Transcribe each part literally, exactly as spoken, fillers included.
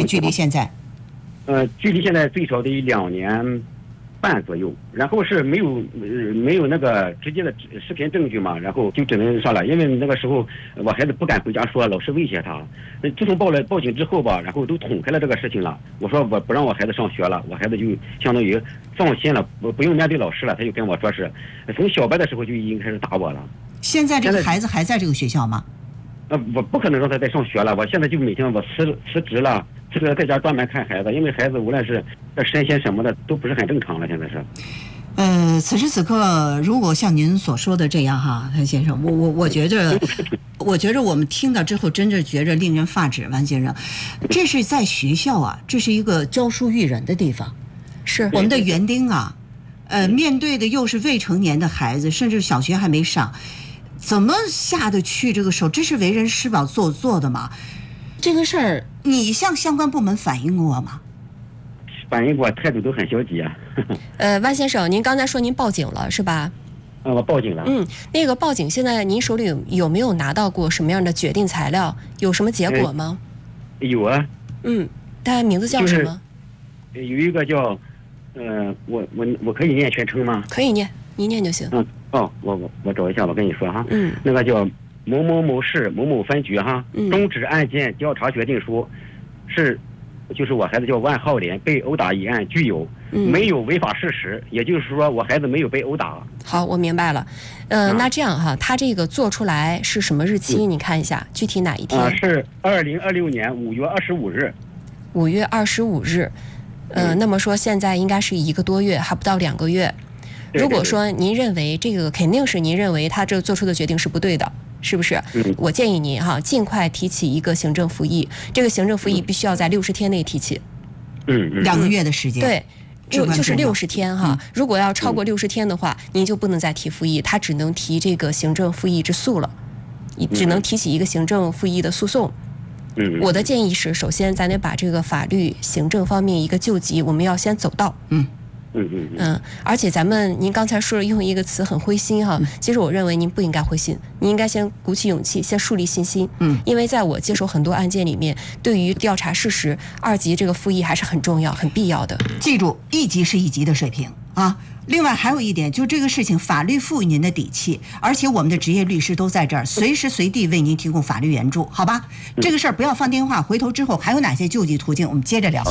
距离现在？ 呃，距离现在最少得两年半左右。然后是没有呃没有那个直接的视频证据嘛，然后就只能上了。因为那个时候我孩子不敢回家说，老是威胁他。自从报了报警之后吧，然后都捅开了这个事情了。我说我不让我孩子上学了，我孩子就相当于放心了，我不用面对老师了。他就跟我说是，从小班的时候就已经开始打我了。 现在这个孩子还在这个学校吗？ 呃，我不可能让他再上学了。我现在就每天我辞辞职了，辞职在家专门看孩子，因为孩子无论是身心什么的都不是很正常了，现在是。 呃，此时此刻，如果像您所说的这样哈，谭先生，我我我觉着，我觉着我们听到之后，真的觉着令人发指。王先生，这是在学校啊，这是一个教书育人的地方， 是我们的园丁啊，呃，面对的又是未成年的孩子，甚至小学还没上。怎么下得去这个手？这是为人师表所做的吗？这个事儿，你向相关部门反映过吗？ 反映过，态度都很消极啊。 呃，万先生，您刚才说您报警了是吧？ 啊，我报警了。 嗯，那个报警，现在您手里有有没有拿到过什么样的决定材料？有什么结果吗？ 呃、有啊。 嗯，他名字叫什么？ 就是、有一个叫，呃，我我我可以念全称吗？ 可以念，你念就行。 嗯。哦，我我我找一下，我跟你说哈， 嗯， 那个叫某某某市某某分局哈， 嗯， 终止案件调查决定书，是，就是我孩子叫万浩林被殴打一案具有、嗯、没有违法事实，也就是说我孩子没有被殴打。 好，我明白了。呃，嗯、那这样哈，他这个做出来是什么日期？嗯、你看一下，具体哪一天？ 啊，是二零二六年五月二十五日。 五月二十五日，呃、嗯，那么说现在应该是一个多月，还不到两个月。如果说您认为这个肯定是您认为他这做出的决定是不对的，是不是？ 嗯、 我建议您哈尽快提起一个行政复议，这个行政复议必须要在六十天内提起。 嗯嗯。 两个月的时间。 对，六就是六十天哈、 嗯。 如果要超过六十天的话，您就不能再提复议，他只能提这个行政复议之诉了，只能提起一个行政复议的诉讼。 嗯。 我的建议是，首先咱得把这个法律行政方面一个救急，我们要先走到。 嗯。 嗯嗯嗯，而且咱们您刚才说用一个词很灰心哈，其实我认为您不应该灰心，您应该先鼓起勇气，先树立信心。 嗯， 因为在我接手很多案件里面，对于调查事实，二级这个复议还是很重要、很必要的。 记住，一级是一级的水平啊。另外还有一点，就这个事情，法律赋予您的底气，而且我们的职业律师都在这儿，随时随地为您提供法律援助，好吧？这个事儿不要放电话，回头之后还有哪些救济途径，我们接着聊。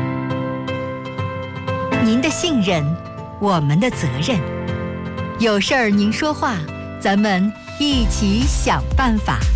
您的信任，我们的责任。有事儿您说话，咱们一起想办法。